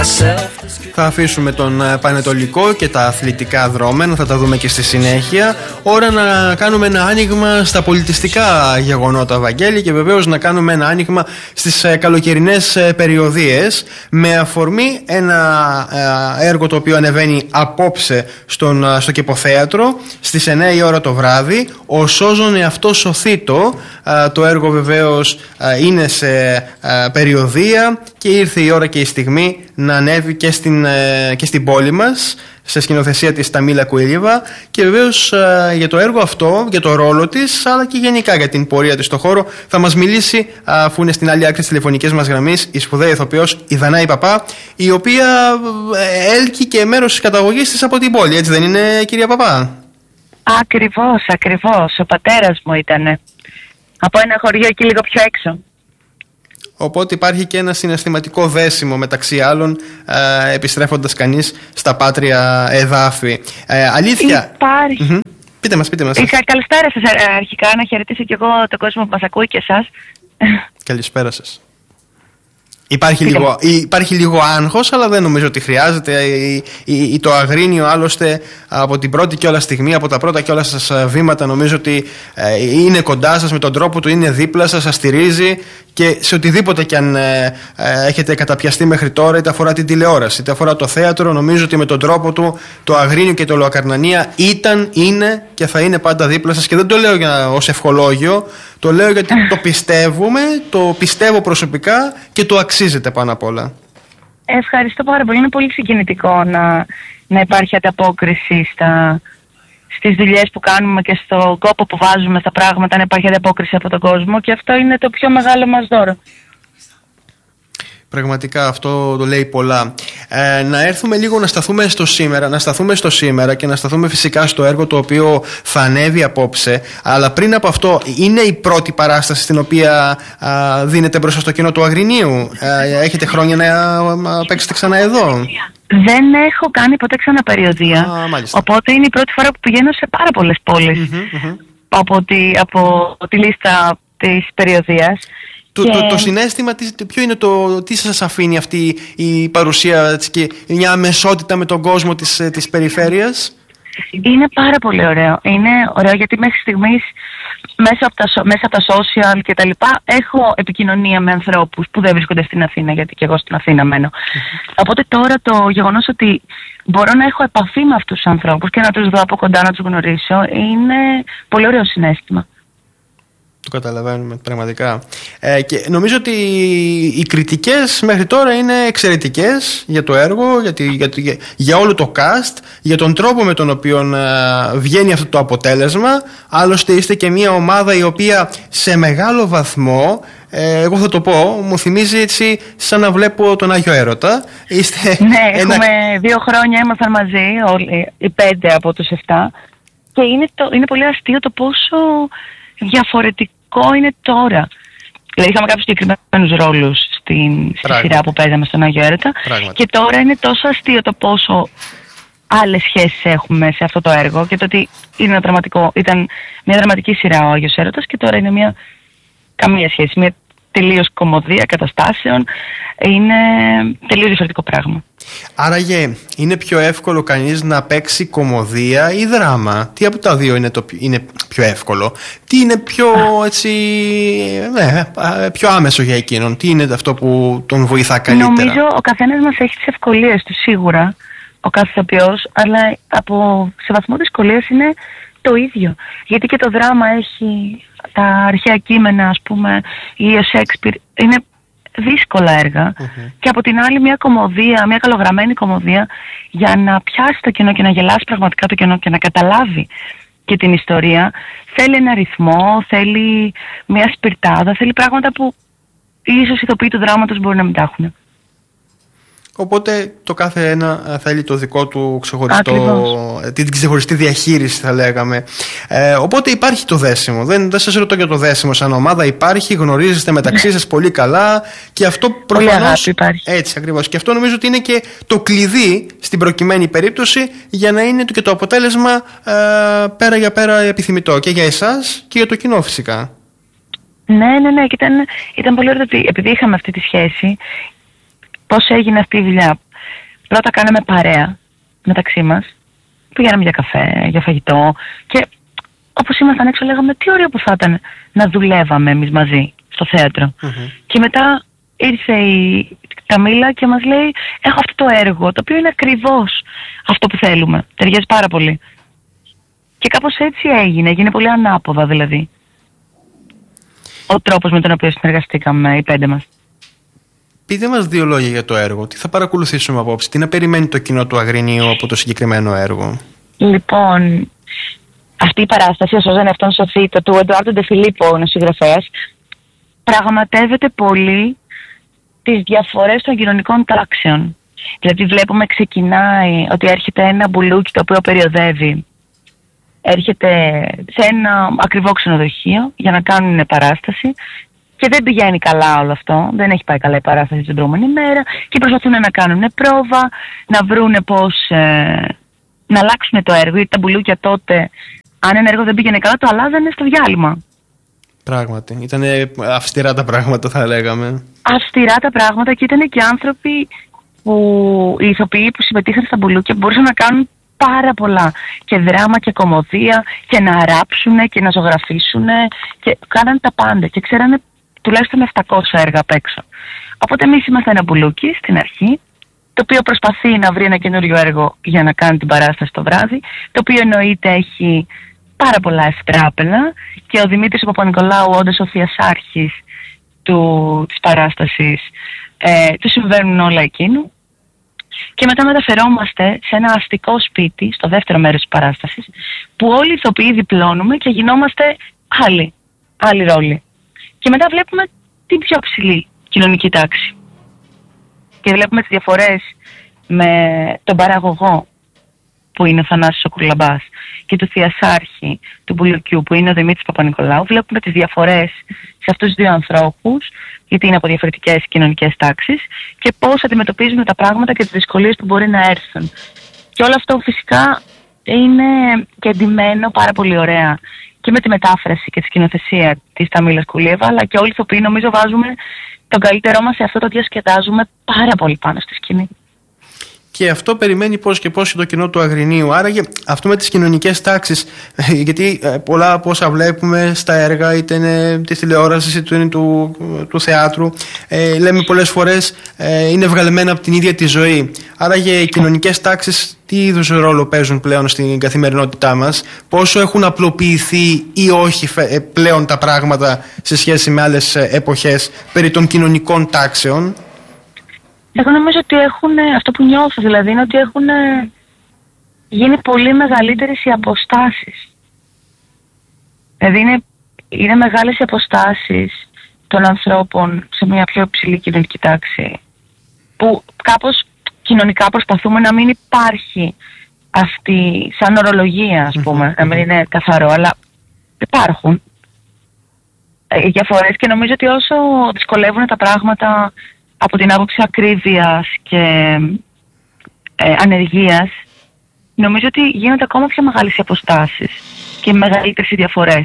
Θα αφήσουμε τον πανετολικό και τα αθλητικά δρόμενα, θα τα δούμε και στη συνέχεια. Ώρα να κάνουμε ένα άνοιγμα στα πολιτιστικά γεγονότα, Βαγγέλη, και βεβαίως να κάνουμε ένα άνοιγμα στις καλοκαιρινές περιοδίες, με αφορμή ένα έργο το οποίο ανεβαίνει απόψε στο Κηποθέατρο στις 9 η ώρα το βράδυ. Ο Σώζον εαυτό σωθήτο. Το έργο βεβαίως είναι σε περιοδία και ήρθε η ώρα και η στιγμή να ανέβει και στην πόλη μας, σε σκηνοθεσία της Ταμίλα Κουίλιβα, και βεβαίως για το έργο αυτό, για το ρόλο της, αλλά και γενικά για την πορεία της στο χώρο, θα μας μιλήσει, αφού είναι στην άλλη άκρη της τηλεφωνικής μας γραμμής, η σπουδαία ηθοποιός η Δανάη Παπά, η οποία έλκει και μέρος της καταγωγής της από την πόλη, έτσι δεν είναι, κυρία Παπά? Ακριβώς. Ο πατέρας μου ήτανε από ένα χωριό εκεί λίγο πιο έξω. Οπότε υπάρχει και ένα συναισθηματικό δέσιμο μεταξύ άλλων, επιστρέφοντας κανείς στα πάτρια εδάφη. Αλήθεια. Υπάρχει. Πείτε μας. Καλησπέρα σας αρχικά, να χαιρετήσω και εγώ τον κόσμο που μας ακούει και εσάς. Καλησπέρα σας. Υπάρχει λίγο άγχος, αλλά δεν νομίζω ότι χρειάζεται. Το Αγρίνιο άλλωστε από την πρώτη κιόλας στιγμή, από τα πρώτα κιόλας σας βήματα, νομίζω ότι είναι κοντά σας με τον τρόπο του, είναι δίπλα σας, σας στηρίζει, και σε οτιδήποτε κι αν έχετε καταπιαστεί μέχρι τώρα, είτε αφορά την τηλεόραση είτε αφορά το θέατρο, νομίζω ότι με τον τρόπο του το Αγρίνιο και το Λοακαρνανία είναι και θα είναι πάντα δίπλα σας. Και δεν το λέω ως ευχολόγιο, το λέω γιατί το πιστεύουμε, το πιστεύω προσωπικά και το αξίζεται πάνω απ' όλα. Ευχαριστώ πάρα πολύ. Είναι πολύ συγκινητικό να υπάρχει ανταπόκριση στις δουλειές που κάνουμε και στον κόπο που βάζουμε στα πράγματα, να υπάρχει ανταπόκριση από τον κόσμο, και αυτό είναι το πιο μεγάλο μας δώρο. Πραγματικά αυτό το λέει πολλά. Να έρθουμε λίγο να σταθούμε στο σήμερα και να σταθούμε φυσικά στο έργο το οποίο θα ανέβει απόψε. Αλλά πριν από αυτό, είναι η πρώτη παράσταση στην οποία δίνετε μπροστά στο κοινό του Αγρινίου? Έχετε χρόνια να παίξετε ξανά εδώ? Δεν έχω κάνει ποτέ ξανά περιοδία. Οπότε είναι η πρώτη φορά που πηγαίνω σε πάρα πολλές πόλεις από τη λίστα της περιοδίας. Το συναίσθημα, ποιο είναι τι σας αφήνει αυτή η παρουσία και μια αμεσότητα με τον κόσμο της περιφέρειας? Είναι πάρα πολύ ωραίο. Είναι ωραίο γιατί μέχρι στιγμής μέσα από τα social και τα λοιπά έχω επικοινωνία με ανθρώπους που δεν βρίσκονται στην Αθήνα, γιατί και εγώ στην Αθήνα μένω. Οπότε τώρα το γεγονός ότι μπορώ να έχω επαφή με αυτούς τους ανθρώπους και να τους δω από κοντά, να τους γνωρίσω, είναι πολύ ωραίο συναίσθημα. Το καταλαβαίνουμε πραγματικά. Και νομίζω ότι οι κριτικές μέχρι τώρα είναι εξαιρετικές για το έργο, για όλο το cast, για τον τρόπο με τον οποίο βγαίνει αυτό το αποτέλεσμα. Άλλωστε είστε και μια ομάδα η οποία σε μεγάλο βαθμό, εγώ θα το πω, μου θυμίζει έτσι σαν να βλέπω τον Άγιο Έρωτα. Έχουμε 2 χρόνια, ήμασταν μαζί όλοι οι 5 από τους 7, και είναι πολύ αστείο το πόσο διαφορετικό είναι τώρα. Δηλαδή είχαμε κάποιους συγκεκριμένους ρόλους στη σειρά που παίζαμε στον Άγιο Έρωτα, και τώρα είναι τόσο αστείο το πόσο άλλες σχέσεις έχουμε σε αυτό το έργο, και το ότι ήταν μια δραματική σειρά ο Άγιος Έρωτας και τώρα είναι καμία σχέση, μια τελείως κωμωδία καταστάσεων. Είναι τελείως διαφορετικό πράγμα. Άραγε είναι πιο εύκολο κανείς να παίξει κωμωδία ή δράμα? Τι από τα δύο είναι πιο εύκολο? Τι είναι πιο πιο άμεσο για εκείνον? Τι είναι αυτό που τον βοηθά καλύτερα? Νομίζω ο καθένας μας έχει τις ευκολίες του σίγουρα, ο κάθε ηθοποιός, αλλά σε βαθμό δυσκολίας είναι το ίδιο. Γιατί και το δράμα έχει τα αρχαία κείμενα, ας πούμε, ή ο Σέξπιρ, είναι δύσκολα έργα, και από την άλλη μια κωμωδία, μια καλογραμμένη κωμωδία, για να πιάσει το κοινό και να γελάσει πραγματικά το κοινό και να καταλάβει και την ιστορία, θέλει ένα ρυθμό, θέλει μια σπιρτάδα, θέλει πράγματα που ίσως οι ηθοποιοί του δράματος μπορεί να μην τα έχουν. Οπότε το κάθε ένα θέλει το δικό του την ξεχωριστή διαχείριση, θα λέγαμε. Οπότε υπάρχει το δέσιμο. Δεν σας ρωτώ για το δέσιμο σαν ομάδα. Υπάρχει, γνωρίζεστε μεταξύ σας πολύ καλά, και αυτό προφανώς υπάρχει. Έτσι ακριβώς. Και αυτό νομίζω ότι είναι και το κλειδί στην προκειμένη περίπτωση για να είναι και το αποτέλεσμα πέρα για πέρα επιθυμητό και για εσάς και για το κοινό φυσικά. Ναι. Και ήταν πολύ ωραίο ότι επειδή είχαμε αυτή τη σχέση, πώς έγινε αυτή η δουλειά. πρώτα κάναμε παρέα μεταξύ μας. Πηγαίναμε για καφέ, για φαγητό και όπως ήμασταν έξω λέγαμε τι ωραίο που θα ήταν να δουλεύαμε εμείς μαζί στο θέατρο. Και μετά ήρθε η Καμίλα και μας λέει έχω αυτό το έργο το οποίο είναι ακριβώς αυτό που θέλουμε. Ταιριάζει πάρα πολύ. Και κάπως έτσι έγινε πολύ ανάποδα δηλαδή ο τρόπος με τον οποίο συνεργαστήκαμε οι 5 μας. Πείτε μας 2 λόγια για το έργο. Τι θα παρακολουθήσουμε απόψε, τι να περιμένει το κοινό του Αγρινίου από το συγκεκριμένο έργο? Λοιπόν, αυτή η παράσταση, ο Σώζαν Αυτόν Σωθήτο, του Εντουάρντο Ντε Φιλίππο, ο συγγραφέας, πραγματεύεται πολύ τις διαφορές των κοινωνικών τάξεων. Δηλαδή βλέπουμε ξεκινάει ότι έρχεται ένα μπουλούκι το οποίο περιοδεύει. Έρχεται σε ένα ακριβό ξενοδοχείο για να κάνουν παράσταση και δεν πηγαίνει καλά όλο αυτό. Δεν έχει πάει καλά η παράσταση την προηγούμενη μέρα και προσπαθούν να κάνουν πρόβα, να βρούνε πώς να αλλάξουν το έργο. Γιατί τα μπουλούκια τότε, αν ένα έργο δεν πήγαινε καλά, το αλλάζανε στο διάλειμμα. Πράγματι. Ήταν αυστηρά τα πράγματα, θα λέγαμε. Αυστηρά τα πράγματα και ήταν και άνθρωποι οι ηθοποιοί που συμμετείχαν στα μπουλούκια μπορούσαν να κάνουν πάρα πολλά. Και δράμα και κωμωδία και να ράψουν και να ζωγραφίσουν και κάνανε τα πάντα και ξέρανε τουλάχιστον 700 έργα απ' έξω. Οπότε εμείς είμαστε ένα μπουλούκι στην αρχή, το οποίο προσπαθεί να βρει ένα καινούριο έργο για να κάνει την παράσταση το βράδυ, το οποίο εννοείται έχει πάρα πολλά ευτράπελα και ο Δημήτρης Παπανικολάου, όντως ο θειασάρχης της παράστασης, του συμβαίνουν όλα εκείνου. Και μετά μεταφερόμαστε σε ένα αστικό σπίτι, στο δεύτερο μέρος της παράστασης, που όλοι οι ηθοποιοί διπλώνουμε και γινόμαστε άλλοι ρόλοι. Και μετά βλέπουμε την πιο ψηλή κοινωνική τάξη. Και βλέπουμε τις διαφορές με τον παραγωγό, που είναι ο Θανάσης ο Κουρλαμπάς, και του θειασάρχη του Μπουλουκιού, που είναι ο Δημήτρης Παπανικολάου. Βλέπουμε τις διαφορές σε αυτούς τους 2 ανθρώπους, γιατί είναι από διαφορετικές κοινωνικές τάξεις, και πώς αντιμετωπίζουν τα πράγματα και τις δυσκολίες που μπορεί να έρθουν. Και όλο αυτό φυσικά είναι και εντυμένο πάρα πολύ ωραία και με τη μετάφραση και τη σκηνοθεσία της Ταμίλας Κουλίεβα, αλλά και όλοι οι ηθοποιοί νομίζω βάζουμε τον καλύτερό μας σε αυτό, το διασκεδάζουμε πάρα πολύ πάνω στη σκηνή. Και αυτό περιμένει πώς και πώς το κοινό του Αγρινίου. Άραγε αυτό με τις κοινωνικές τάξεις, γιατί πολλά από όσα βλέπουμε στα έργα, είτε είναι της τηλεόρασης είτε είναι του θεάτρου, λέμε πολλές φορές είναι βγαλμένα από την ίδια τη ζωή. Άραγε οι κοινωνικές τάξεις τι είδους ρόλο παίζουν πλέον στην καθημερινότητά μας, πόσο έχουν απλοποιηθεί ή όχι πλέον τα πράγματα σε σχέση με άλλες εποχές περί των κοινωνικών τάξεων? Εγώ νομίζω ότι αυτό που νιώθω δηλαδή είναι ότι έχουν γίνει πολύ μεγαλύτερες οι αποστάσεις. Δηλαδή είναι μεγάλες οι αποστάσεις των ανθρώπων σε μια πιο υψηλή κοινωνική τάξη, που κάπως κοινωνικά προσπαθούμε να μην υπάρχει αυτή σαν ορολογία, ας πούμε, να μην είναι καθαρό, αλλά υπάρχουν οι διαφορές και νομίζω ότι όσο δυσκολεύουν τα πράγματα από την άποψη ακρίβειας και ανεργίας, νομίζω ότι γίνονται ακόμα πιο μεγάλες οι αποστάσεις και μεγαλύτερες οι διαφορές.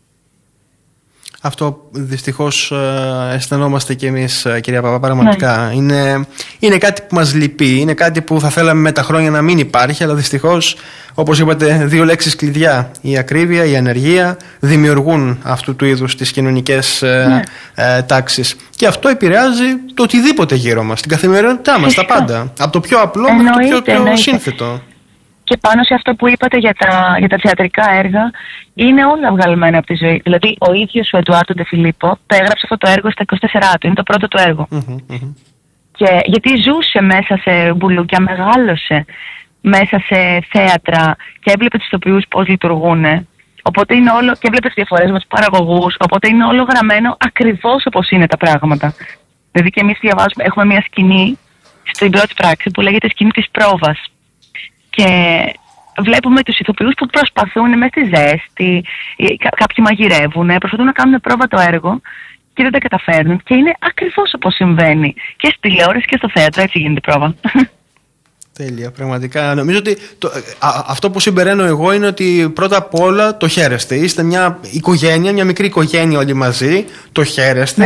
Αυτό δυστυχώς αισθανόμαστε κι εμείς, κυρία Παπά, πραγματικά. Ναι. Είναι κάτι που μας λυπεί, είναι κάτι που θα θέλαμε με τα χρόνια να μην υπάρχει, αλλά δυστυχώς, όπως είπατε, 2 λέξεις κλειδιά, η ακρίβεια, η ανεργία, δημιουργούν αυτού του είδους τις κοινωνικές τάξεις. Και αυτό επηρεάζει το οτιδήποτε γύρω μας, την καθημερινότητά μας, τα πάντα. Από το πιο απλό μέχρι το πιο σύνθετο. Και πάνω σε αυτό που είπατε για τα θεατρικά έργα, είναι όλα βγαλμένα από τη ζωή. Δηλαδή, ο ίδιος ο Εντουάρντο Ντε Φιλίππο το έγραψε αυτό το έργο στα 24 του. Είναι το πρώτο του έργο. Και γιατί ζούσε μέσα σε μπουλούκια, μεγάλωσε μέσα σε θέατρα και έβλεπε τους ηθοποιούς πώς λειτουργούν. Οπότε είναι όλο, και έβλεπε τις διαφορές με τους παραγωγούς. Οπότε είναι όλο γραμμένο ακριβώς όπως είναι τα πράγματα. Δηλαδή, και εμείς διαβάζουμε, έχουμε μια σκηνή στην πρώτη πράξη που λέγεται σκηνή της πρόβας. Και βλέπουμε τους ηθοποιούς που προσπαθούν μέσα στη ζέστη, κάποιοι μαγειρεύουν, προσπαθούν να κάνουν πρόβα το έργο και δεν τα καταφέρνουν. Και είναι ακριβώς όπως συμβαίνει και στη τηλεόραση και στο θέατρο, έτσι γίνεται η πρόβα. Τέλεια, πραγματικά. Νομίζω ότι αυτό που συμπεραίνω εγώ είναι ότι πρώτα απ' όλα το χαίρεστε. Είστε μια οικογένεια, μια μικρή οικογένεια όλοι μαζί, το χαίρεστε.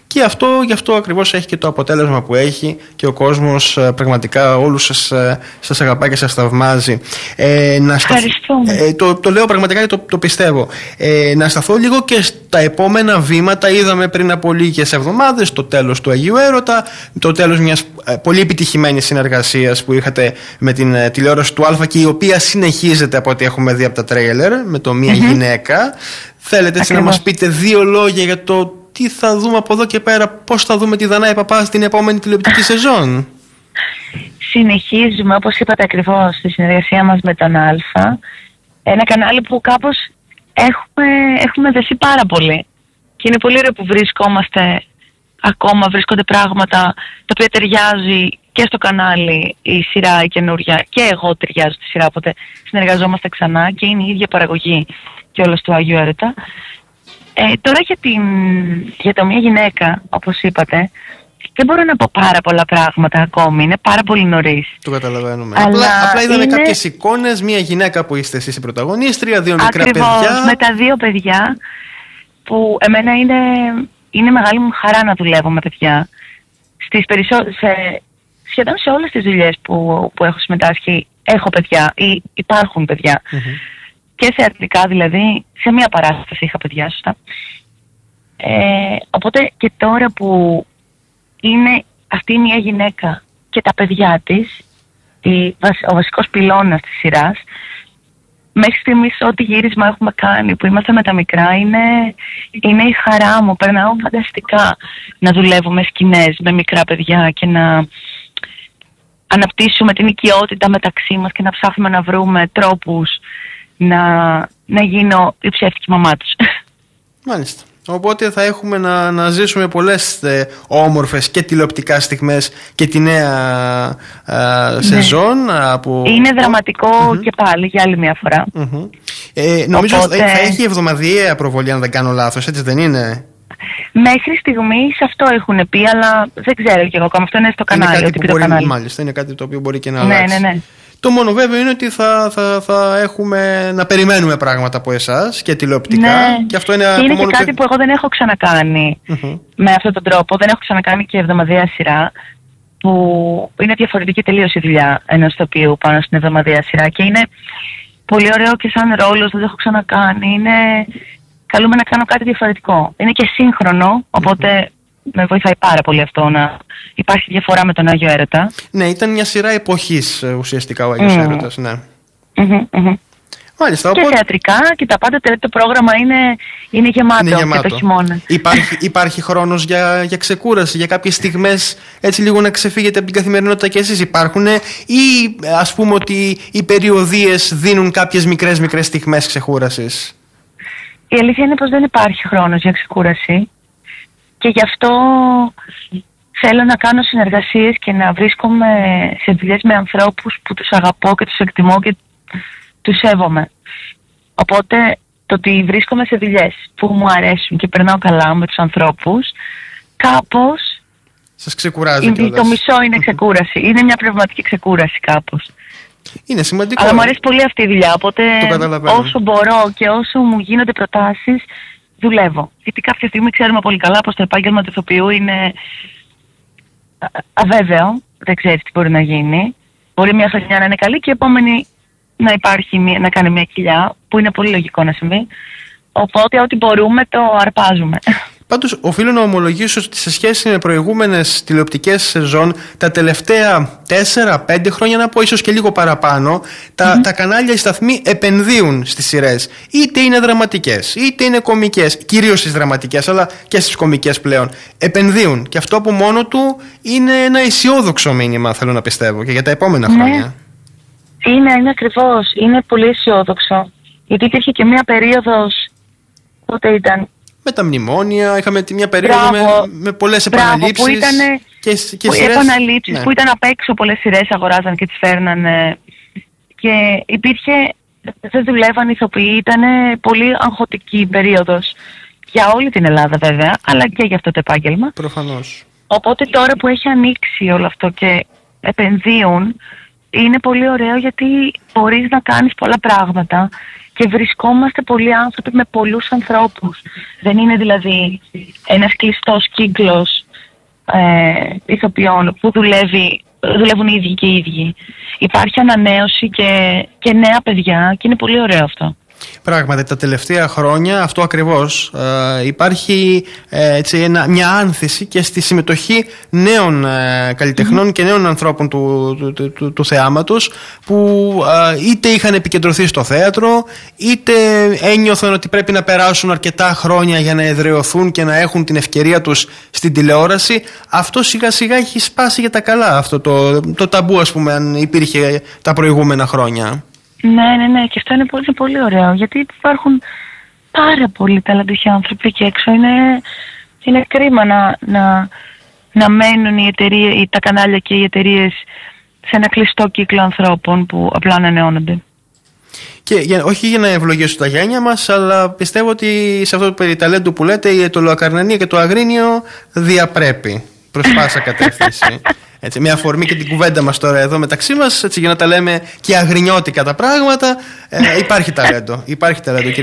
Γι' αυτό ακριβώς έχει και το αποτέλεσμα που έχει και ο κόσμος πραγματικά όλους σας αγαπάει και σας θαυμάζει. Ευχαριστούμε. Το λέω πραγματικά και το πιστεύω. Να σταθώ λίγο και στα επόμενα βήματα. Είδαμε πριν από λίγες εβδομάδες το τέλος του Αγίου Έρωτα, το τέλος μιας πολύ επιτυχημένης συνεργασίας που είχατε με την τηλεόραση του Αλφα και η οποία συνεχίζεται από ό,τι έχουμε δει από τα τρέιλερ με το Μία Γυναίκα. Θέλετε έτσι να μας πείτε 2 λόγια για το τι θα δούμε από εδώ και πέρα, πώς θα δούμε τη Δανάη Παπά στην επόμενη τηλεοπτική σεζόν? Συνεχίζουμε, όπως είπατε ακριβώς, στη συνεργασία μας με τον Αλφα. Ένα κανάλι που κάπως έχουμε δεθεί πάρα πολύ. Και είναι πολύ ωραίο που βρίσκονται πράγματα τα οποία ταιριάζει και στο κανάλι η σειρά η καινούρια και εγώ ταιριάζω στη σειρά, οπότε συνεργαζόμαστε ξανά και είναι η ίδια παραγωγή και όλος του Αγίου Έρωτα. Τώρα για το Μία Γυναίκα, όπως είπατε, δεν μπορώ να πω πάρα πολλά πράγματα ακόμη. Είναι πάρα πολύ νωρίς. Το καταλαβαίνουμε. Απλά είδαμε κάποιες εικόνες. Μία γυναίκα που είστε εσείς η πρωταγωνίστρια, 2 μικρά παιδιά. Με τα 2 παιδιά, που εμένα είναι μεγάλη μου χαρά να δουλεύω με παιδιά. Σχεδόν σε όλες τις δουλειές που έχω συμμετάσχει έχω παιδιά ή υπάρχουν παιδιά. Και θεατρικά, δηλαδή, σε μία παράσταση είχα παιδιά, σωστά. Οπότε και τώρα που είναι αυτή η Μία Γυναίκα και τα παιδιά της, ο βασικός πυλώνας της σειράς, μέχρι στιγμής ό,τι γύρισμα έχουμε κάνει που είμαστε με τα μικρά είναι η χαρά μου. Περνάω φανταστικά να δουλεύουμε σκηνές με μικρά παιδιά και να αναπτύσσουμε την οικειότητα μεταξύ μας και να ψάχνουμε να βρούμε τρόπους να γίνω η ψεύτικη μαμά τους. Μάλιστα. Οπότε θα έχουμε να ζήσουμε πολλές όμορφες και τηλεοπτικά στιγμές και τη νέα σεζόν. Είναι δραματικό και πάλι για άλλη μια φορά. Νομίζω θα έχει εβδομαδιαία προβολή, αν δεν κάνω λάθος, έτσι δεν είναι? Μέχρι στιγμής αυτό έχουν πει, αλλά δεν ξέρω και εγώ. Αυτό είναι στο κανάλι. Μάλιστα, είναι κάτι το οποίο μπορεί και να αλλάξει. Ναι. Το μόνο βέβαιο είναι ότι θα έχουμε να περιμένουμε πράγματα από εσάς και τηλεοπτικά. Ναι. Και αυτό είναι και κάτι που εγώ δεν έχω ξανακάνει με αυτόν τον τρόπο. Δεν έχω ξανακάνει και εβδομαδιαία σειρά, που είναι διαφορετική τελείως η δουλειά ενός ηθοποιού πάνω στην εβδομαδιαία σειρά. Και είναι πολύ ωραίο και σαν ρόλος, δεν το έχω ξανακάνει. Καλούμε να κάνω κάτι διαφορετικό. Είναι και σύγχρονο, οπότε με βοηθάει πάρα πολύ αυτό να υπάρχει διαφορά με τον Άγιο Έρωτα. Ναι, ήταν μια σειρά εποχής ουσιαστικά ο Άγιος Έρωτας, ναι. Μάλιστα, και θεατρικά και τα πάντα, το πρόγραμμα είναι γεμάτο και το χειμώνα. Υπάρχει χρόνος για ξεκούραση, για κάποιες στιγμές έτσι λίγο να ξεφύγετε από την καθημερινότητα και εσείς? Υπάρχουν, ή ας πούμε ότι οι περιοδίες δίνουν κάποιες μικρές στιγμές ξεκούρασης? Η αλήθεια είναι πως δεν υπάρχει χρόνος για ξεκούραση και γι' αυτό θέλω να κάνω συνεργασίες και να βρίσκομαι σε δουλειές με ανθρώπους που τους αγαπώ και τους εκτιμώ και τους σέβομαι. Οπότε το ότι βρίσκομαι σε δουλειές που μου αρέσουν και περνάω καλά με τους ανθρώπους, κάπως σας ξεκουράζει κιόλας. Το μισό είναι ξεκούραση. Είναι μια πνευματική ξεκούραση κάπως. Είναι σημαντικό. Αλλά μου αρέσει πολύ αυτή η δουλειά, οπότε όσο μπορώ και όσο μου γίνονται προτάσεις, δουλεύω. Γιατί κάποια στιγμή ξέρουμε πολύ καλά πως το επάγγελμα του ηθοποιού είναι αβέβαιο. Δεν ξέρεις τι μπορεί να γίνει. Μπορεί μια χρονιά να είναι καλή και η επόμενη να κάνει μια κοιλιά, που είναι πολύ λογικό να συμβεί. Οπότε ό,τι μπορούμε το αρπάζουμε. Πάντως, οφείλω να ομολογήσω ότι σε σχέση με προηγούμενες τηλεοπτικές σεζόν, τα τελευταία 4-5 χρόνια, να πω ίσως και λίγο παραπάνω, τα κανάλια, οι σταθμοί επενδύουν στις σειρές. Είτε είναι δραματικές, είτε είναι κωμικές, κυρίως στις δραματικές, αλλά και στις κωμικές πλέον. Επενδύουν. Και αυτό από μόνο του είναι ένα αισιόδοξο μήνυμα, θέλω να πιστεύω, και για τα επόμενα χρόνια. Είναι ακριβώς. Είναι πολύ αισιόδοξο. Γιατί υπήρχε και μια περίοδος, πότε ήταν, με τα μνημόνια, είχαμε μια περίοδο με πολλές επαναλήψεις. Που επαναλήψεις, που ήταν απ' έξω, πολλές σειρές αγοράζαν και τις φέρνανε. Και δεν δουλεύαν ηθοποιοί, ήταν πολύ αγχωτική περίοδος. Για όλη την Ελλάδα βέβαια, αλλά και για αυτό το επάγγελμα. Προφανώς. Οπότε τώρα που έχει ανοίξει όλο αυτό και επενδύουν, είναι πολύ ωραίο γιατί μπορείς να κάνεις πολλά πράγματα και βρισκόμαστε πολλοί άνθρωποι με πολλούς ανθρώπους. Δεν είναι δηλαδή ένας κλειστός κύκλος ηθοποιών που δουλεύουν οι ίδιοι και οι ίδιοι. Υπάρχει ανανέωση και νέα παιδιά και είναι πολύ ωραίο αυτό. Πράγματι, τα τελευταία χρόνια αυτό ακριβώς υπάρχει μια άνθηση και στη συμμετοχή νέων καλλιτεχνών και νέων ανθρώπων του θεάματος που είτε είχαν επικεντρωθεί στο θέατρο, είτε ένιωθαν ότι πρέπει να περάσουν αρκετά χρόνια για να εδραιωθούν και να έχουν την ευκαιρία τους στην τηλεόραση. Αυτό σιγά σιγά έχει σπάσει για τα καλά, αυτό το ταμπού, ας πούμε, αν υπήρχε τα προηγούμενα χρόνια. Ναι, και αυτό είναι πολύ, πολύ ωραίο, γιατί υπάρχουν πάρα πολλοί ταλαντούχοι άνθρωποι εκεί έξω. Είναι κρίμα να μένουν τα κανάλια και οι εταιρείες σε ένα κλειστό κύκλο ανθρώπων που απλά ανανεώνονται. Και όχι για να ευλογήσω τα γένια μας, αλλά πιστεύω ότι σε αυτό το περί ταλέντου που λέτε, το Λοακαρνανία και το Αγρίνιο διαπρέπει προς πάσα κατεύθυνση. Έτσι, μια αφορμή και την κουβέντα μας τώρα εδώ μεταξύ μας, έτσι, για να τα λέμε και αγρινιώτικα τα πράγματα. Υπάρχει ταλέντο,